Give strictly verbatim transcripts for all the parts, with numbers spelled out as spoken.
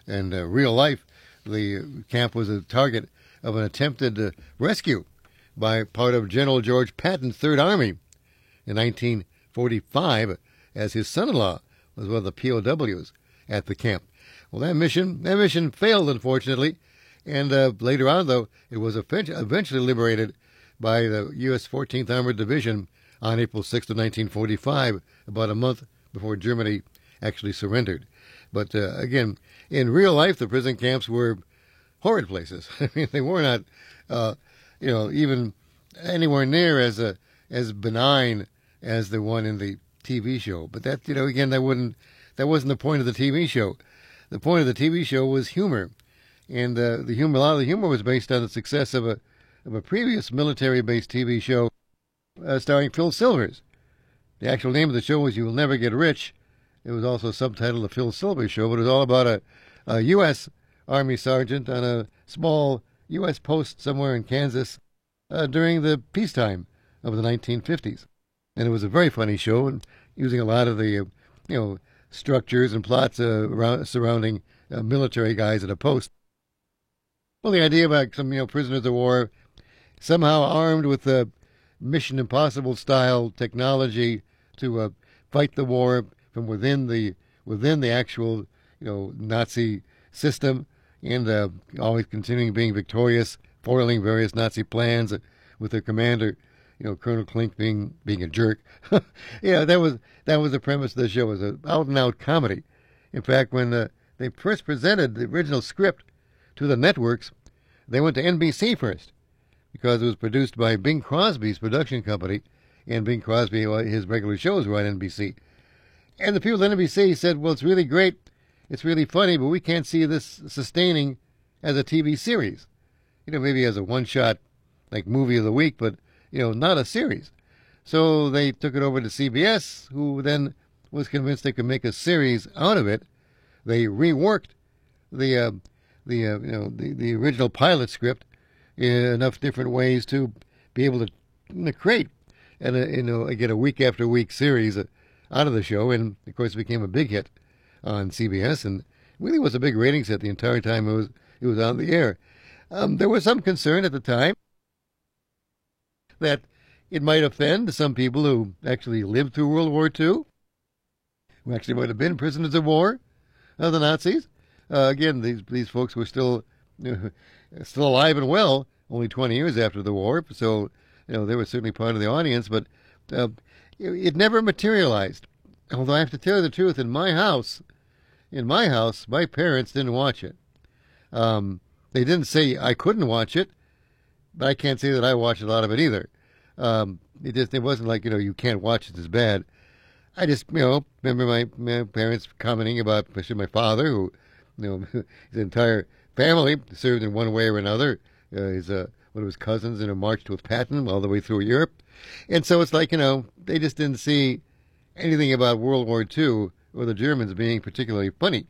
In uh, real life, the camp was a target of an attempted uh, rescue by part of General George Patton's Third Army in nineteen forty-five, as his son-in-law was one of the P O Ws at the camp. Well, that mission that mission failed, unfortunately, and uh, later on, though, it was eventually liberated by the U S fourteenth Armored Division on April sixth of nineteen forty-five, about a month before Germany actually surrendered. But uh, again, in real life, the prison camps were horrid places. I mean, they were not, uh, you know, even anywhere near as a, as benign as the one in the T V show. But that, you know, again, that wouldn't, that wasn't the point of the T V show. The point of the T V show was humor, and uh, the humor, a lot of the humor was based on the success of a of a previous military-based T V show uh, starring Phil Silvers. The actual name of the show was "You Will Never Get Rich." It was also subtitled "The Phil Silvers Show," but it was all about a, a U S Army sergeant on a small U S post somewhere in Kansas uh, during the peacetime of the nineteen fifties. And it was a very funny show, and using a lot of the, uh, you know, structures and plots uh, around, surrounding uh, military guys at a post. Well, the idea about some, you know, prisoners of war somehow armed with uh, Mission Impossible style technology to uh, fight the war from within the within the actual, you know, Nazi system, and uh, always continuing being victorious, foiling various Nazi plans uh, with their commander, you know, Colonel Klink being being a jerk. Yeah, that was that was the premise of the show. It was an out and out comedy. In fact, when uh, they first presented the original script to the networks, they went to N B C first, because it was produced by Bing Crosby's production company, and Bing Crosby, his regular shows were on N B C. And the people at N B C said, well, it's really great, it's really funny, but we can't see this sustaining as a T V series. You know, maybe as a one-shot, like, movie of the week, but, you know, not a series. So they took it over to C B S, who then was convinced they could make a series out of it. They reworked the, uh, the uh, you know, the, the original pilot script in enough different ways to be able to create, and uh, you know, get a week after week series out of the show. And of course, it became a big hit on C B S, and really was a big ratings hit the entire time it was it was on the air. Um, there was some concern at the time that it might offend some people who actually lived through World War Two, who actually might have been prisoners of war of the Nazis. Uh, again, these these folks were still you know, still alive and well only twenty years after the war, so you know they were certainly part of the audience. But uh, it, it never materialized. Although I have to tell you the truth, in my house, in my house, my parents didn't watch it. Um, they didn't say I couldn't watch it, but I can't say that I watched a lot of it either. Um, it just it wasn't like, you know, you can't watch it, it's bad. I just, you know, remember my, my parents commenting about, especially my father, who, you know, his entire family served in one way or another. Uh, his uh, one of his cousins, you know, marched with Patton all the way through Europe, and so it's like, you know, they just didn't see anything about World War Two or the Germans being particularly funny.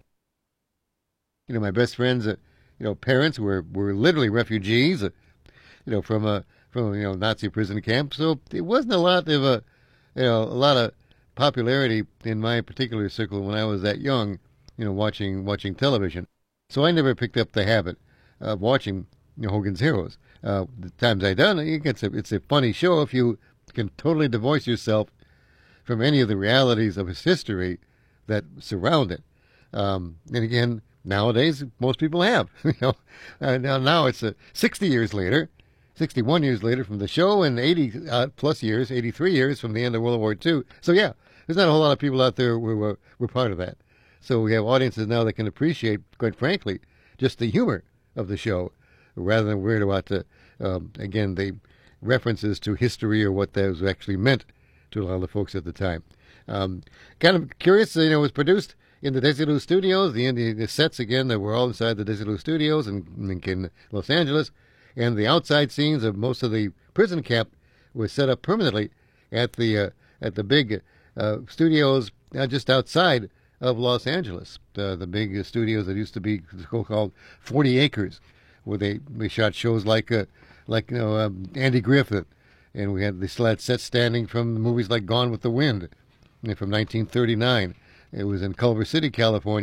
You know, my best friends, uh, you know, parents were were literally refugees, uh, you know, from a from you know Nazi prison camp. So it wasn't a lot of a, you know, a lot of popularity in my particular circle when I was that young, you know, watching watching television. So I never picked up the habit of watching, you know, Hogan's Heroes. Uh, the times I done, it's a it's a funny show if you can totally divorce yourself from any of the realities of his history that surround it. Um, and again, nowadays most people have. You know, uh, now now it's uh, sixty years later, sixty-one years later from the show, and eighty uh, plus years, eighty-three years from the end of World War Two. So yeah, there's not a whole lot of people out there who were were part of that. So we have audiences now that can appreciate, quite frankly, just the humor of the show, rather than worried about the um, again the references to history or what that was actually meant to a lot of the folks at the time. Um, kind of curious, you know, it was produced in the Desilu Studios. The, the, the sets, again, that were all inside the Desilu Studios in, in Los Angeles. And the outside scenes of most of the prison camp were set up permanently at the uh, at the big uh, studios uh, just outside of Los Angeles. Uh, the big studios that used to be called forty acres, where they, they shot shows like, uh, like you know, um, Andy Griffith. And we had, they still had sets standing from movies like Gone with the Wind, you know, from nineteen thirty-nine. It was in Culver City, California,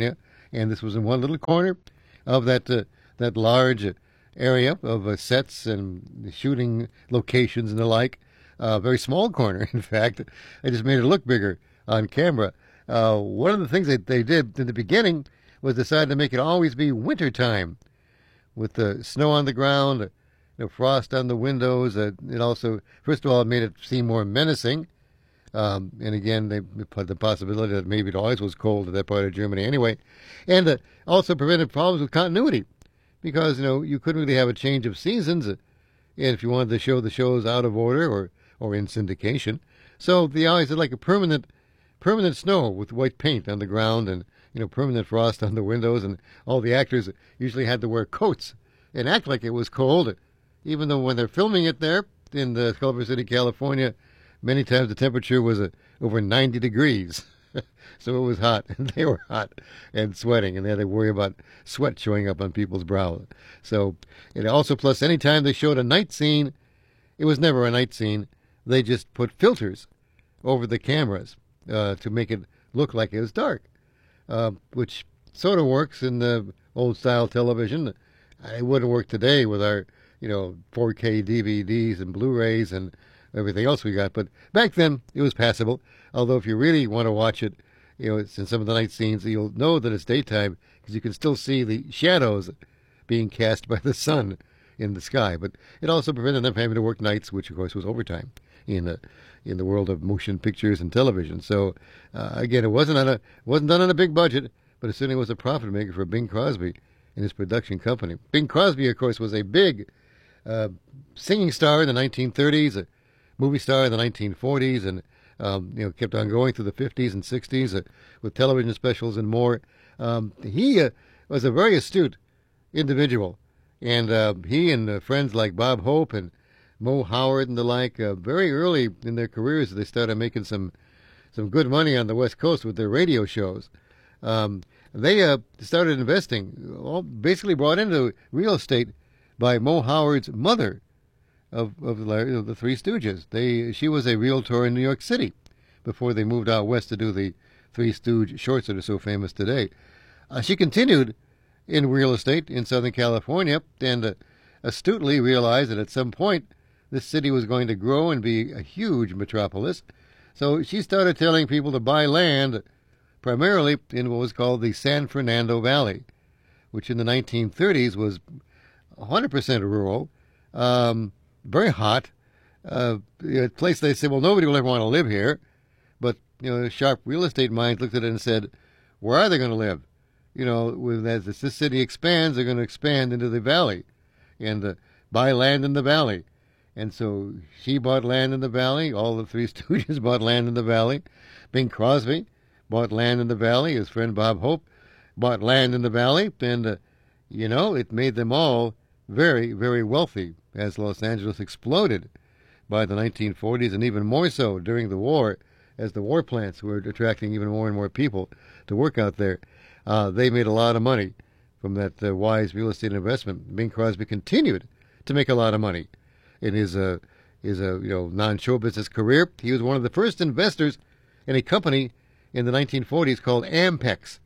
and this was in one little corner of that uh, that large area of uh, sets and shooting locations and the like. A uh, very small corner, in fact. I just made it look bigger on camera. Uh, one of the things that they did in the beginning was decide to make it always be winter time, with the snow on the ground, you know, frost on the windows. Uh, it also, first of all, it made it seem more menacing. Um, and again, they put the possibility that maybe it always was cold in that part of Germany anyway. And uh, also prevented problems with continuity, because, you know, you couldn't really have a change of seasons uh, if you wanted to show the shows out of order or, or in syndication. So they always had like a permanent permanent snow with white paint on the ground and, you know, permanent frost on the windows, and all the actors usually had to wear coats and act like it was cold, even though when they're filming it there in the Culver City, California, many times the temperature was uh, over ninety degrees. So it was hot, and they were hot and sweating, and they had to worry about sweat showing up on people's brows. So it also, plus any time they showed a night scene, it was never a night scene. They just put filters over the cameras uh, to make it look like it was dark, uh, which sort of works in the old-style television. It wouldn't work today with our, you know, four K D V Ds and Blu-rays and everything else we got. But back then, it was passable. Although if you really want to watch it, you know, it's in some of the night scenes, you'll know that it's daytime because you can still see the shadows being cast by the sun in the sky. But it also prevented them having to work nights, which of course was overtime in the in the world of motion pictures and television. So uh, again, it wasn't on a wasn't done on a big budget, but it certainly was a profit maker for Bing Crosby and his production company. Bing Crosby, of course, was a big uh, singing star in the nineteen thirties, a movie star in the nineteen forties, and um, you know, kept on going through the fifties and sixties uh, with television specials and more. Um, he uh, was a very astute individual, and uh, he and uh, friends like Bob Hope and Mo Howard and the like, uh, very early in their careers, they started making some some good money on the West Coast with their radio shows. Um, they uh, started investing, all basically brought into real estate by Mo Howard's mother of of the, of the Three Stooges. They she was a realtor in New York City before they moved out west to do the Three Stooge shorts that are so famous today. Uh, she continued in real estate in Southern California and uh, astutely realized that at some point this city was going to grow and be a huge metropolis. So she started telling people to buy land primarily in what was called the San Fernando Valley, which in the nineteen thirties was one hundred percent rural, um, very hot, uh, a place they said, well, nobody will ever want to live here. But, you know, sharp real estate minds looked at it and said, where are they going to live? You know, with, as this city expands, they're going to expand into the valley and uh, buy land in the valley. And so she bought land in the valley. All the Three Stooges bought land in the valley. Bing Crosby bought land in the valley. His friend Bob Hope bought land in the valley. And, uh, you know, it made them all very, very wealthy as Los Angeles exploded by the nineteen forties, and even more so during the war, as the war plants were attracting even more and more people to work out there. Uh, they made a lot of money from that uh, wise real estate investment. Bing Crosby continued to make a lot of money in his uh, his uh, you know non-show business career. He was one of the first investors in a company in the nineteen forties called Ampex.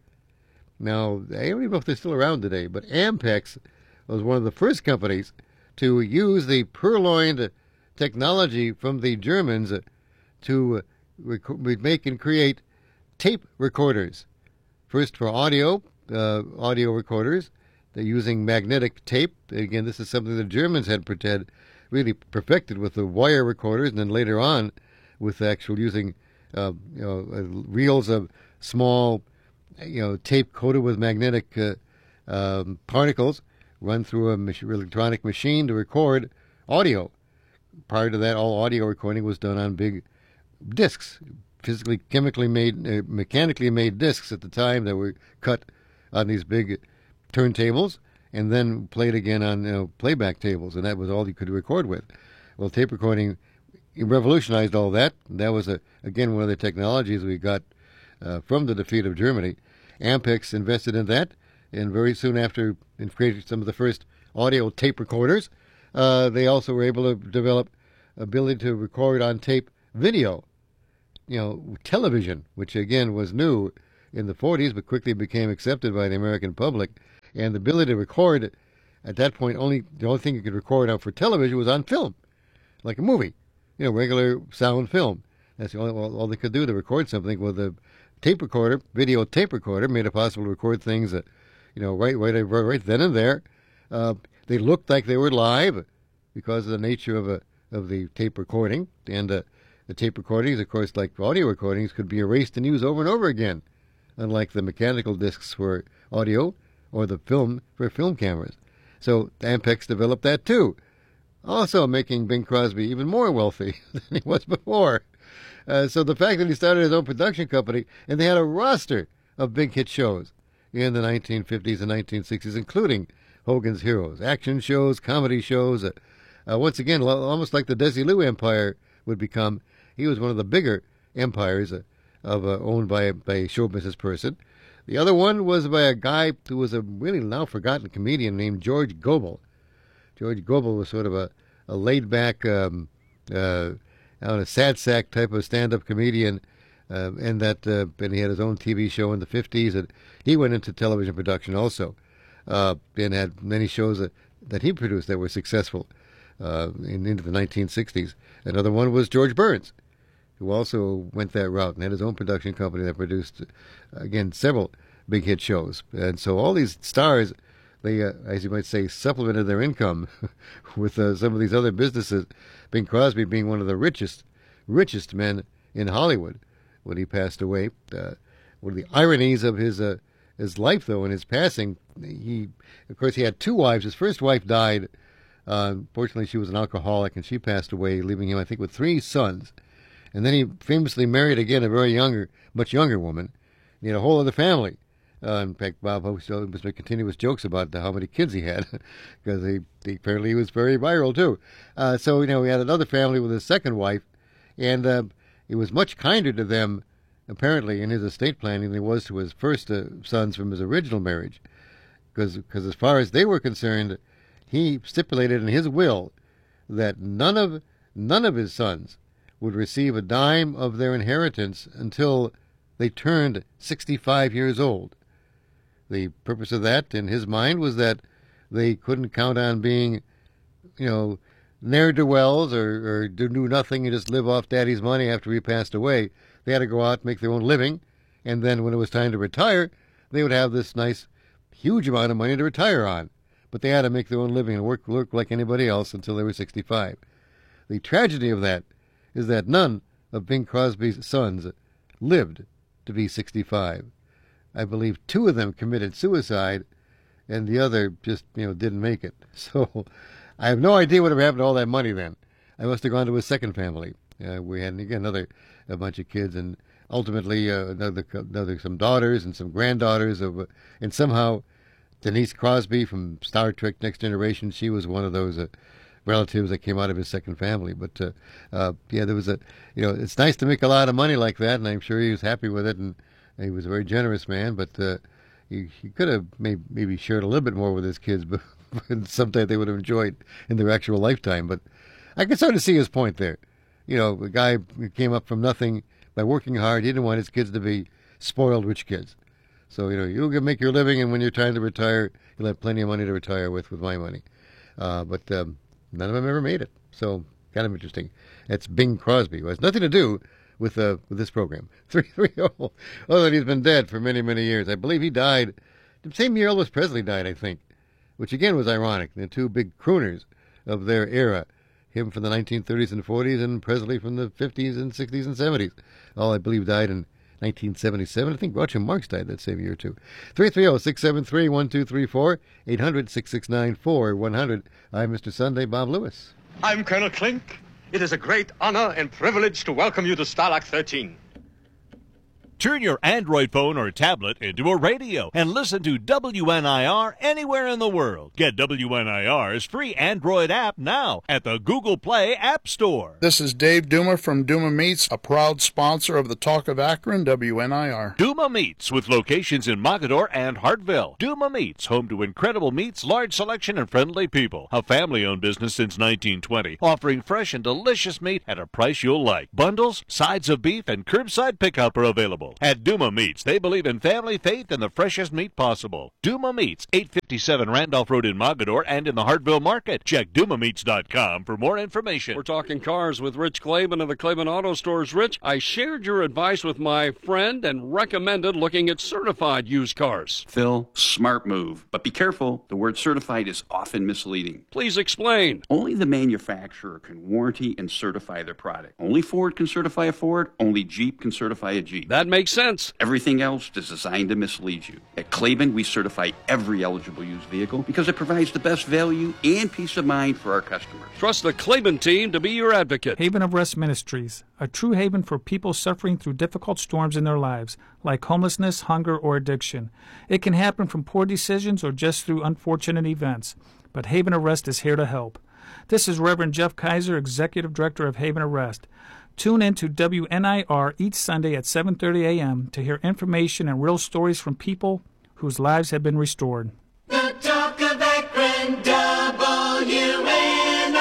Now, I don't even know if they're still around today, but Ampex was one of the first companies to use the purloined technology from the Germans to rec- make and create tape recorders. First for audio, uh, audio recorders. They're using magnetic tape. Again, this is something the Germans had pretend, really perfected with the wire recorders, and then later on with actual using uh, you know, uh, reels of small, you know, tape coated with magnetic uh, um, particles run through a mach- electronic machine to record audio. Prior to that, all audio recording was done on big discs, physically, chemically made, uh, mechanically made discs at the time that were cut on these big turntables and then played again on you know, playback tables, and that was all you could record with. Well, tape recording revolutionized all that. That was, a, again, one of the technologies we got uh, from the defeat of Germany. Ampex invested in that, and very soon after it created some of the first audio tape recorders. Uh, they also were able to develop ability to record on tape video, you know, television, which again was new in the forties, but quickly became accepted by the American public. And the ability to record, at that point, only the only thing you could record out for television was on film, like a movie, you know, regular sound film. That's the only all, all they could do to record something. Well, the tape recorder, video tape recorder, made it possible to record things that, you know, right, right, right then and there. Uh, they looked like they were live because of the nature of a of the tape recording, and uh, the tape recordings, of course, like audio recordings, could be erased and used over and over again, unlike the mechanical discs for audio or the film for film cameras. So Ampex developed that too, also making Bing Crosby even more wealthy than he was before. Uh, so the fact that he started his own production company, and they had a roster of big hit shows in the nineteen fifties and nineteen sixties, including Hogan's Heroes, action shows, comedy shows. Uh, uh, once again, almost like the Desilu empire would become, he was one of the bigger empires uh, of uh, owned by, by a show business person. The other one was by a guy who was a really now forgotten comedian named George Gobel. George Gobel was sort of a, a laid-back, um, uh, a sad sack type of stand-up comedian, uh, and that uh, and he had his own T V show in the fifties, and he went into television production also, uh, and had many shows that, that he produced that were successful uh, in, into the nineteen sixties. Another one was George Burns, who also went that route and had his own production company that produced, again, several big hit shows. And so all these stars, they, uh, as you might say, supplemented their income with uh, some of these other businesses. Bing Crosby being one of the richest, richest men in Hollywood when he passed away. Uh, one of the ironies of his uh, his life, though, in his passing, he, of course, he had two wives. His first wife died. Uh, unfortunately, she was an alcoholic, and she passed away, leaving him, I think, with three sons. And then he famously married again a very younger, much younger woman. He had a whole other family. Uh, in fact, Bob Hope still was making continuous jokes about how many kids he had, because he, he apparently he was very viral too. Uh, so you know, he had another family with his second wife, and uh, he was much kinder to them, apparently, in his estate planning than he was to his first uh, sons from his original marriage, because because as far as they were concerned, he stipulated in his will that none of none of his sons would receive a dime of their inheritance until they turned sixty-five years old. The purpose of that, in his mind, was that they couldn't count on being, you know, ne'er-do-wells or, or do nothing and just live off Daddy's money after he passed away. They had to go out and make their own living, and then when it was time to retire, they would have this nice, huge amount of money to retire on. But they had to make their own living and work, work like anybody else until they were sixty-five. The tragedy of that is that none of Bing Crosby's sons lived to be sixty-five. I believe two of them committed suicide, and the other just, you know, didn't make it. So I have no idea what happened to all that money then. I must have gone to his second family. Uh, we had, again, another a bunch of kids, and ultimately uh, another, another some daughters and some granddaughters. of, uh, And somehow Denise Crosby from Star Trek Next Generation, she was one of those uh, relatives that came out of his second family. But, uh, uh, yeah, there was a, you know, it's nice to make a lot of money like that, and I'm sure he was happy with it, and he was a very generous man, but uh, he, he could have maybe, maybe shared a little bit more with his kids, but sometime they would have enjoyed in their actual lifetime. But I can sort of see his point there. You know, the guy who came up from nothing by working hard. He didn't want his kids to be spoiled rich kids. So, you know, you'll make your living, and when you're time to retire, you'll have plenty of money to retire with, with my money. Uh, but um, none of them ever made it. So, kind of interesting. That's Bing Crosby, who has nothing to do with uh, with this program. three three zero. Oh, that he's been dead for many, many years. I believe he died the same year Elvis Presley died, I think, which again was ironic. The two big crooners of their era, him from the nineteen thirties and forties, and Presley from the fifties and sixties and seventies. All, I believe, died in nineteen seventy-seven. I think Groucho Marx died that same year, too. three three zero, six seven three, one two three four, eight hundred, six six nine, four one hundred. I'm Mister Sunday, Bob Lewis. I'm Colonel Klink. It is a great honor and privilege to welcome you to Stalag thirteen. Turn your Android phone or tablet into a radio and listen to W N I R anywhere in the world. Get W N I R's free Android app now at the Google Play App Store. This is Dave Duma from Duma Meats, a proud sponsor of the Talk of Akron, W N I R. Duma Meats, with locations in Mogadore and Hartville. Duma Meats, home to incredible meats, large selection, and friendly people. A family-owned business since nineteen twenty, offering fresh and delicious meat at a price you'll like. Bundles, sides of beef, and curbside pickup are available. possible. At Duma Meats, they believe in family, faith, and the freshest meat possible. Duma Meats, eight fifty-seven Randolph Road in Mogador and in the Hartville Market. Check duma meats dot com for more information. We're talking cars with Rich Claiborne of the Claiborne Auto Stores. Rich, I shared your advice with my friend and recommended looking at certified used cars. Phil, smart move. But be careful, the word certified is often misleading. Please explain. Only the manufacturer can warranty and certify their product. Only Ford can certify a Ford, only Jeep can certify a Jeep. That makes sense. Everything else is designed to mislead you. At Claiborne, we certify every eligible used vehicle because it provides the best value and peace of mind for our customers. Trust the Claiborne team to be your advocate. Haven of Rest Ministries, a true haven for people suffering through difficult storms in their lives, like homelessness, hunger, or addiction. It can happen from poor decisions or just through unfortunate events, but Haven of Rest is here to help. This is Reverend Jeff Kaiser, Executive Director of Haven of Rest. Tune in to W N I R each Sunday at seven thirty a.m. to hear information and real stories from people whose lives have been restored. The Talk of Akron, W N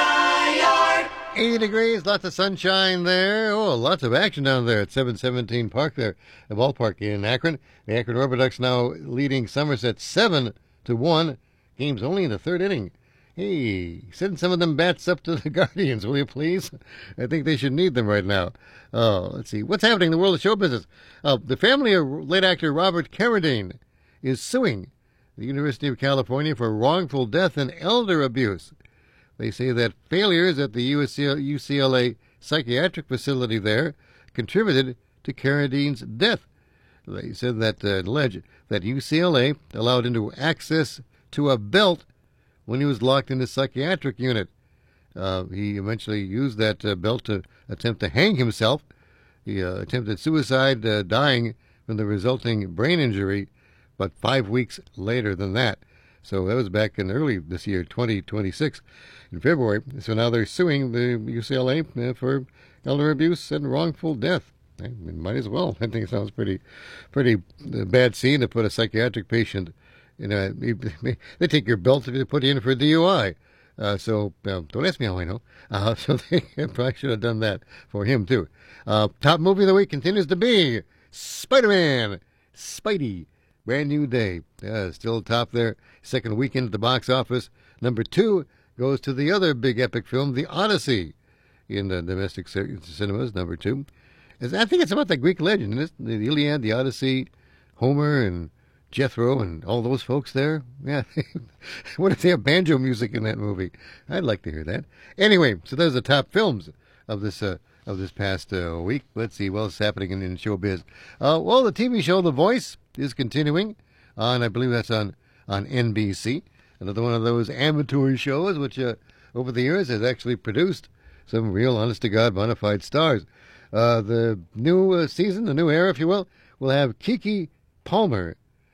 I R. eighty degrees, lots of sunshine there. Oh, lots of action down there at seven seventeen Park there, the ballpark in Akron. The Akron Orbitux now leading Somerset seven to one. Game's only in the third inning. Hey, send some of them bats up to the Guardians, will you please? I think they should need them right now. Oh, let's see. What's happening in the world of show business? Uh, the family of late actor Robert Carradine is suing the University of California for wrongful death and elder abuse. They say that failures at the U C L A psychiatric facility there contributed to Carradine's death. They said that uh, alleged that U C L A allowed him to access to a belt when he was locked in the psychiatric unit. Uh, he eventually used that uh, belt to attempt to hang himself. He uh, attempted suicide, uh, dying from the resulting brain injury, but five weeks later than that. So that was back in early this year, twenty twenty-six, in February. So now they're suing the U C L A uh, for elder abuse and wrongful death. I mean, might as well. I think it sounds pretty, pretty uh, bad scene to put a psychiatric patient. You know, they take your belt if they put you in for a D U I. Uh, so uh, don't ask me how I know. Uh, so they probably should have done that for him too. Uh, top movie of the week continues to be Spider-Man, Spidey. Brand new day. Uh, still top there. Second weekend at the box office. Number two goes to the other big epic film, The Odyssey, in the domestic cinemas. Number two. I think it's about the Greek legend, isn't it? The Iliad, the Odyssey, Homer, and Jethro, and all those folks there. Yeah. What if they have banjo music in that movie? I'd like to hear that. Anyway, so those are the top films of this uh, of this past uh, week. Let's see what else is happening in, in showbiz. Uh, well, the T V show The Voice is continuing on, I believe that's on, on N B C. Another one of those amateur shows which uh, over the years has actually produced some real, honest-to-God, bona fide stars. Uh, the new uh, season, the new era, if you will, will have Keke Palmer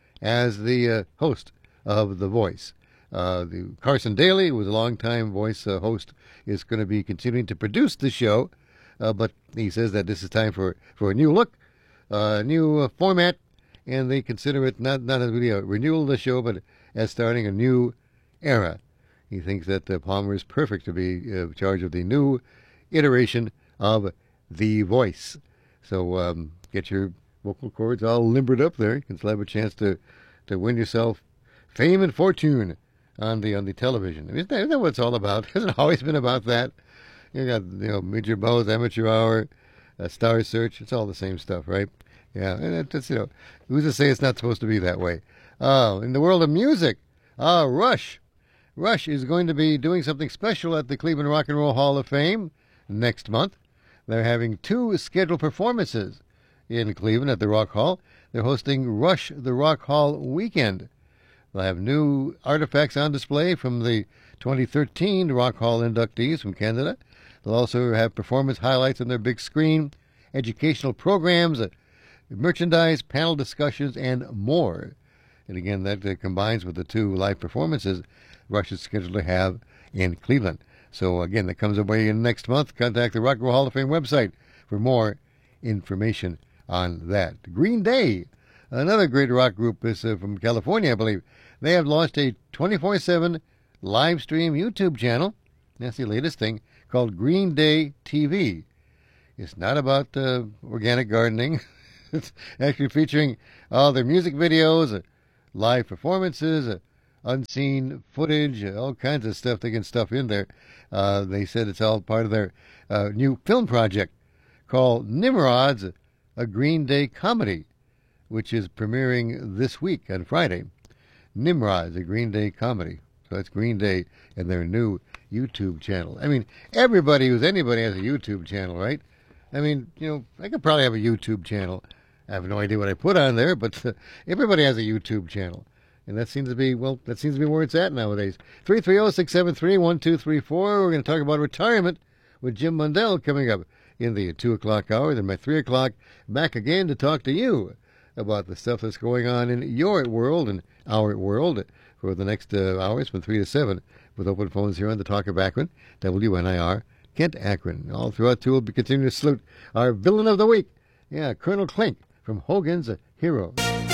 as the uh, host of The Voice. Uh, the Carson Daly, who was a longtime Voice uh, host, is going to be continuing to produce the show, uh, but he says that this is time for, for a new look, a uh, new uh, format, and they consider it not, not as really a renewal of the show, but as starting a new era. He thinks that uh, Palmer is perfect to be uh, in charge of the new iteration of The Voice. So um, get your vocal cords all limbered up there. You can still have a chance to, to win yourself fame and fortune on the on the television. Isn't that, isn't that what it's all about? Hasn't it always been about that? You got, you know, Major Bowes, Amateur Hour, uh, Star Search. It's all the same stuff, right? Yeah, and it, it's, you know, who's to say it's not supposed to be that way? Uh, in the world of music, uh, Rush. Rush is going to be doing something special at the Cleveland Rock and Roll Hall of Fame next month. They're having two scheduled performances in Cleveland at the Rock Hall. They're hosting Rush the Rock Hall Weekend. They'll have new artifacts on display from the twenty thirteen Rock Hall inductees from Canada. They'll also have performance highlights on their big screen, educational programs, merchandise, panel discussions, and more. And again, that uh, combines with the two live performances Rush is scheduled to have in Cleveland. So again, that comes away in next month. Contact the Rock and Roll Hall of Fame website for more information on that. Green Day, another great rock group, is uh, from California, I believe. They have launched a twenty-four seven live stream YouTube channel. That's the latest thing, called Green Day T V. It's not about uh, organic gardening It's actually featuring all their music videos, uh, live performances, uh, unseen footage, uh, all kinds of stuff they can stuff in there. Uh, they said it's all part of their uh, new film project called Nimrods, a Green Day comedy, which is premiering this week on Friday. Nimrods, a Green Day comedy. So that's Green Day and their new YouTube channel. I mean, everybody who's anybody has a YouTube channel, right? I mean, you know, I could probably have a YouTube channel. I have no idea what I put on there, but uh, everybody has a YouTube channel. And that seems to be, well, that seems to be where it's at nowadays. three three zero, six seven three, one two three four. We're going to talk about retirement with Jim Mundell coming up in the two o'clock hour. Then by three o'clock, back again to talk to you about the stuff that's going on in your world and our world for the next uh, hours from three to seven with open phones here on the Talk of Akron, W N I R, Kent Akron. All throughout, too, we'll be continuing to salute our villain of the week. Yeah, Colonel Klink from Hogan's Hero.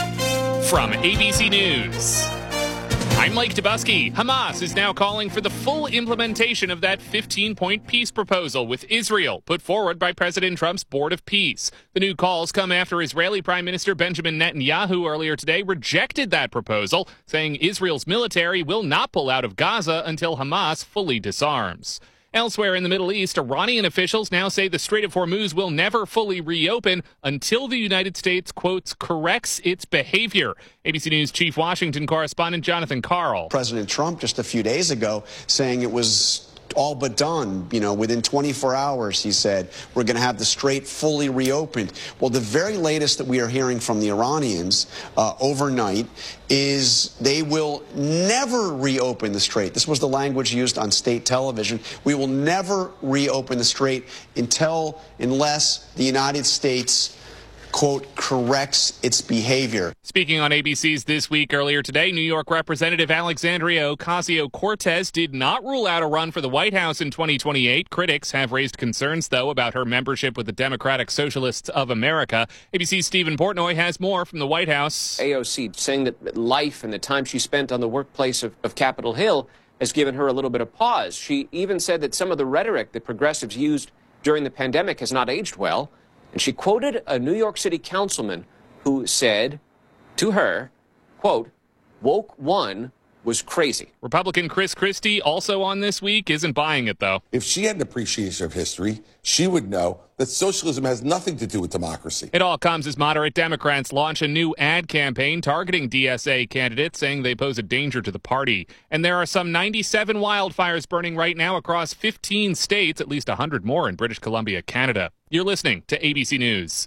From A B C News, I'm Mike Dubusky. Hamas is now calling for the full implementation of that fifteen-point peace proposal with Israel put forward by President Trump's Board of Peace. The new calls come after Israeli Prime Minister Benjamin Netanyahu earlier today rejected that proposal, saying Israel's military will not pull out of Gaza until Hamas fully disarms. Elsewhere in the Middle East, Iranian officials now say the Strait of Hormuz will never fully reopen until the United States, quotes, corrects its behavior. A B C News Chief Washington correspondent Jonathan Karl. President Trump just a few days ago saying it was all but done. You know, within twenty-four hours, he said, we're going to have the strait fully reopened. Well, the very latest that we are hearing from the Iranians uh, overnight is they will never reopen the strait. This was the language used on state television. We will never reopen the strait until, unless the United States, quote, corrects its behavior. Speaking on A B C's This Week earlier today, New York Representative Alexandria Ocasio-Cortez did not rule out a run for the White House in twenty twenty-eight. Critics have raised concerns, though, about her membership with the Democratic Socialists of America. A B C's Stephen Portnoy has more from the White House. A O C saying that life and the time she spent on the workplace of, of Capitol Hill has given her a little bit of pause. She even said that some of the rhetoric that progressives used during the pandemic has not aged well. And she quoted a New York City councilman who said to her, quote, woke one was crazy. Republican Chris Christie, also on This Week, isn't buying it, though. If she had an appreciation of history, she would know that socialism has nothing to do with democracy. It all comes as moderate Democrats launch a new ad campaign targeting D S A candidates, saying they pose a danger to the party. And there are some ninety-seven wildfires burning right now across fifteen states, at least one hundred more in British Columbia, Canada. You're listening to A B C News.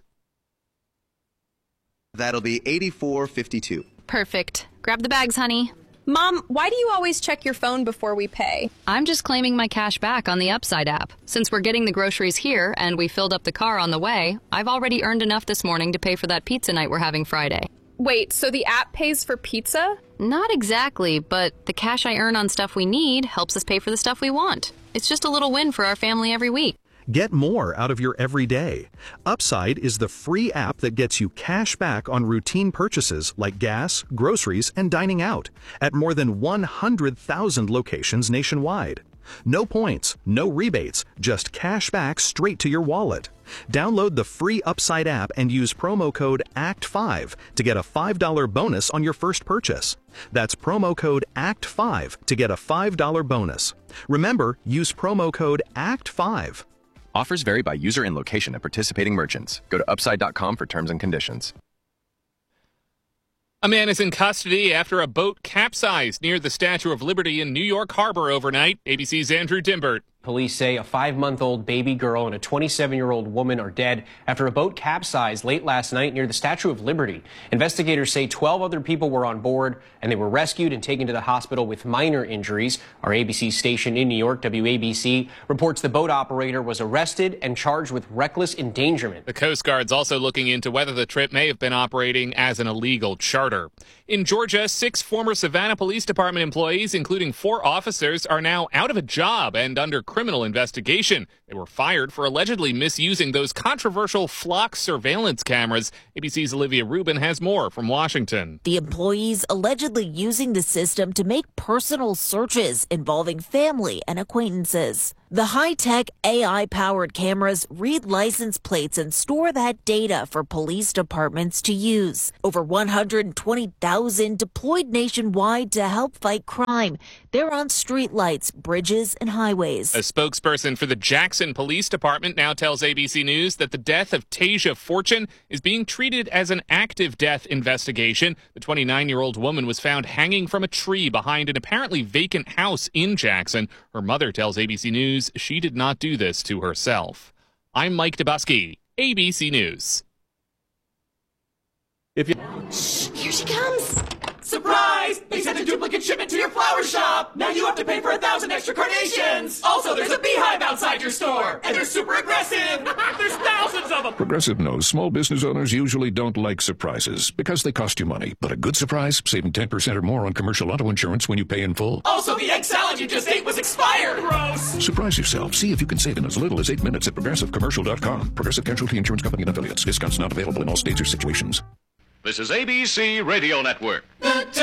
That'll be eighty-four fifty-two. Perfect. Grab the bags, honey. Mom, why do you always check your phone before we pay? I'm just claiming my cash back on the Upside app. Since we're getting the groceries here and we filled up the car on the way, I've already earned enough this morning to pay for that pizza night we're having Friday. Wait, so the app pays for pizza? Not exactly, but the cash I earn on stuff we need helps us pay for the stuff we want. It's just a little win for our family every week. Get more out of your everyday. Upside is the free app that gets you cash back on routine purchases like gas, groceries, and dining out at more than one hundred thousand locations nationwide. No points, no rebates, just cash back straight to your wallet. Download the free Upside app and use promo code A C T five to get a five dollar bonus on your first purchase. That's promo code A C T five to get a five dollar bonus. Remember, use promo code A C T five. Offers vary by user and location at participating merchants. Go to upside dot com for terms and conditions. A man is in custody after a boat capsized near the Statue of Liberty in New York Harbor overnight. A B C's Andrew Dimbert. Police say a five-month-old baby girl and a twenty-seven-year-old woman are dead after a boat capsized late last night near the Statue of Liberty. Investigators say twelve other people were on board, and they were rescued and taken to the hospital with minor injuries. Our A B C station in New York, W A B C, reports the boat operator was arrested and charged with reckless endangerment. The Coast Guard's also looking into whether the trip may have been operating as an illegal charter. In Georgia, six former Savannah Police Department employees, including four officers, are now out of a job and under criminal investigation. They were fired for allegedly misusing those controversial flock surveillance cameras. A B C's Olivia Rubin has more from Washington. The employees allegedly using the system to make personal searches involving family and acquaintances. The high-tech A I-powered cameras read license plates and store that data for police departments to use. Over one hundred twenty thousand deployed nationwide to help fight crime. They're on streetlights, bridges, and highways. A spokesperson for the Jackson Police Department now tells A B C News that the death of Tasia Fortune is being treated as an active death investigation. The twenty-nine-year-old woman was found hanging from a tree behind an apparently vacant house in Jackson. Her mother tells A B C News she did not do this to herself. I'm Mike Dubusky, A B C News. If you... Shh, here she comes. Surprise! They sent a duplicate shipment to your flower shop! Now you have to pay for a thousand extra carnations! Also, there's a beehive outside your store! And they're super aggressive! There's thousands of them! Progressive knows small business owners usually don't like surprises because they cost you money. But a good surprise, saving ten percent or more on commercial auto insurance when you pay in full. Also, the egg salad you just ate was expired! Gross! Surprise yourself. See if you can save in as little as eight minutes at progressive commercial dot com. Progressive Casualty Insurance Company and affiliates. Discounts not available in all states or situations. This is A B C Radio Network. The